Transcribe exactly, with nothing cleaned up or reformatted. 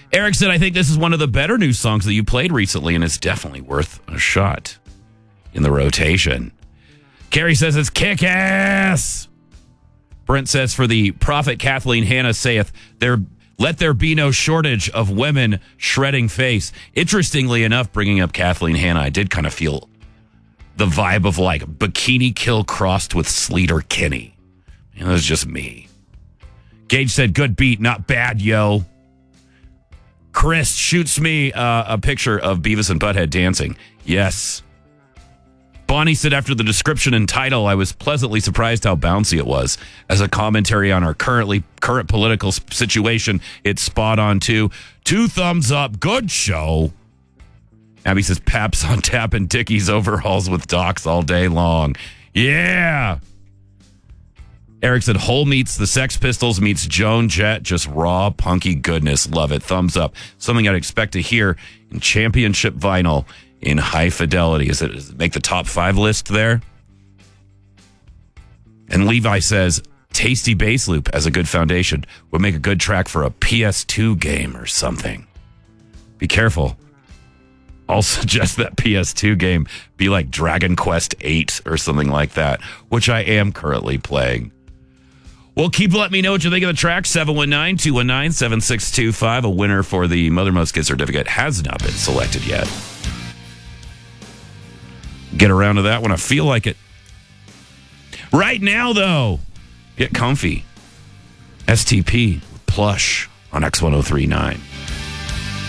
Eric said, I think this is one of the better new songs that you played recently, and it's definitely worth a shot in the rotation. Carrie says it's kick-ass. Brent says, for the prophet Kathleen Hanna saith, there let there be no shortage of women shredding face. Interestingly enough, bringing up Kathleen Hanna, I did kind of feel the vibe of like Bikini Kill crossed with Sleater Kinney. And that was just me. Gage said, good beat, not bad, yo. Chris shoots me uh, a picture of Beavis and Butthead dancing. Yes. Bonnie said, after the description and title, I was pleasantly surprised how bouncy it was. As a commentary on our currently current political situation, it's spot on, too. Two thumbs up. Good show. Abby says, Paps on tap and Dickies overhauls with Docs all day long. Yeah. Eric said, Hole meets the Sex Pistols meets Joan Jett. Just raw, punky goodness. Love it. Thumbs up. Something I'd expect to hear in championship vinyl in high fidelity. Is it, does it make the top five list there? And Levi says, tasty bass loop as a good foundation would make a good track for a P S two game or something. Be careful. I'll suggest that P S two game be like Dragon Quest eight or something like that, which I am currently playing. Well, keep letting me know what you think of the track. seven one nine, two one nine, seven six two five. A winner for the Mother Most gift certificate has not been selected yet. Get around to that when I feel like it. Right now, though, get comfy. S T P Plush on X ten thirty-nine.